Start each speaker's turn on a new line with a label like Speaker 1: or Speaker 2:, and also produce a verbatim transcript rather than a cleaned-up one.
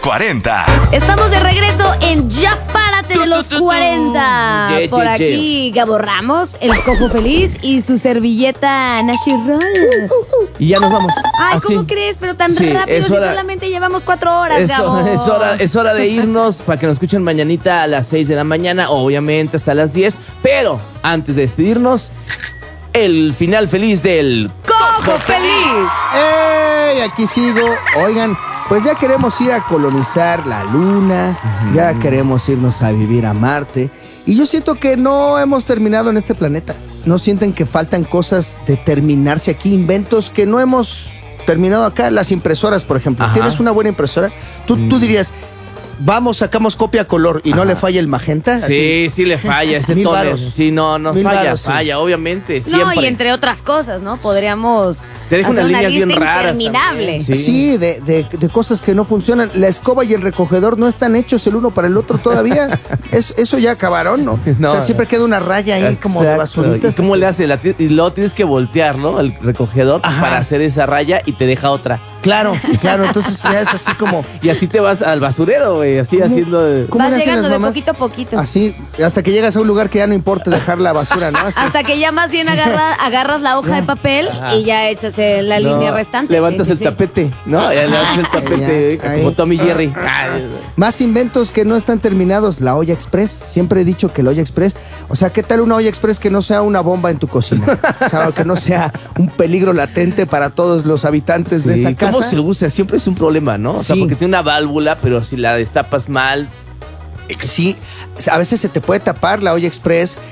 Speaker 1: cuarenta.
Speaker 2: Estamos de regreso en Ya Párate de los cuarenta.
Speaker 3: Yeah,
Speaker 2: Por
Speaker 3: yeah,
Speaker 2: aquí Gabo Ramos, el Cojo Feliz y su servilleta Nashi Roll.
Speaker 3: Y ya nos vamos.
Speaker 2: Ay,
Speaker 3: Así.
Speaker 2: ¿cómo crees? Pero tan
Speaker 3: Sí,
Speaker 2: rápido
Speaker 3: es
Speaker 2: si
Speaker 3: hora-
Speaker 2: solamente llevamos cuatro horas,
Speaker 3: Es,
Speaker 2: Gabo.
Speaker 3: es hora, es hora de irnos para que nos escuchen mañanita a las seis de la mañana, obviamente hasta las diez. Pero antes de despedirnos, el final feliz del
Speaker 2: ¡Cojo Feliz!
Speaker 4: ¡Ey! Aquí sigo. Oigan, pues ya queremos ir a colonizar la luna, ya queremos irnos a vivir a Marte. Y yo siento que no hemos terminado en este planeta. ¿No sienten que faltan cosas de terminarse aquí? Inventos que no hemos terminado acá. Las impresoras, por ejemplo.
Speaker 3: Ajá.
Speaker 4: ¿Tienes una buena impresora? Tú, tú dirías, vamos, sacamos copia a color y no le falla el magenta. Así.
Speaker 3: Sí, sí le falla ese
Speaker 4: Mil
Speaker 3: tono.
Speaker 4: varos.
Speaker 3: Sí, no, no
Speaker 4: Mil
Speaker 3: falla,
Speaker 4: varos, sí.
Speaker 3: falla, obviamente, siempre.
Speaker 2: No, y entre otras cosas, ¿no? Podríamos
Speaker 3: Te dejo
Speaker 2: hacer
Speaker 3: unas
Speaker 2: una
Speaker 3: líneas bien
Speaker 2: lista
Speaker 3: raras
Speaker 2: interminable.
Speaker 3: también, sí.
Speaker 4: Sí, de, de- de cosas que no funcionan. La escoba y el recogedor no están hechos el uno para el otro todavía. Es- eso ya acabaron, ¿no?
Speaker 3: No.
Speaker 4: O sea, siempre queda una raya ahí como de
Speaker 3: Exacto.
Speaker 4: basurita.
Speaker 3: ¿Y cómo le hace? La ti- y luego tienes que voltear, ¿no? El recogedor
Speaker 4: Ajá.
Speaker 3: para hacer esa raya y te deja otra.
Speaker 4: Claro, claro. Entonces ya es así como...
Speaker 3: Y así te vas al basurero, güey, así
Speaker 4: ¿Cómo?
Speaker 3: haciendo... de-
Speaker 4: ¿Cómo
Speaker 2: Vas
Speaker 4: le hacen
Speaker 2: llegando
Speaker 4: las
Speaker 2: de
Speaker 4: mamás?
Speaker 2: poquito a poquito.
Speaker 4: Así, hasta que llegas a un lugar que ya no importa dejar la basura, ¿no? Así.
Speaker 2: Hasta que ya más bien agarra- agarras la hoja de papel
Speaker 3: Ajá.
Speaker 2: y ya echas eh, la
Speaker 3: No,
Speaker 2: línea restante.
Speaker 3: Levantas
Speaker 2: Sí,
Speaker 3: el
Speaker 2: sí, sí.
Speaker 3: tapete, ¿no? Ya levantas el tapete,
Speaker 4: Ahí,
Speaker 3: como
Speaker 4: ahí.
Speaker 3: Tommy Jerry. Ay,
Speaker 4: Más inventos que no están terminados. La olla express. Siempre he dicho que la olla express. O sea, ¿qué tal una olla express que no sea una bomba en tu cocina? O sea, que no sea un peligro latente para todos los habitantes de
Speaker 3: sí,
Speaker 4: esa casa.
Speaker 3: ¿cómo se usa? Siempre es un problema, ¿no? O sea,
Speaker 4: Sí.
Speaker 3: porque tiene una válvula, pero si la destapas mal...
Speaker 4: Sí, a veces se te puede tapar la olla express